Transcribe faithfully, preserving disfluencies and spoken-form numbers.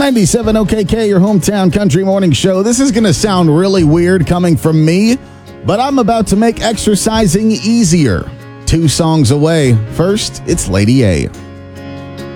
ninety-seven O K K, your hometown country morning show. This is going to sound really weird coming from me, but I'm about to make exercising easier. Two songs away. First, it's Lady A.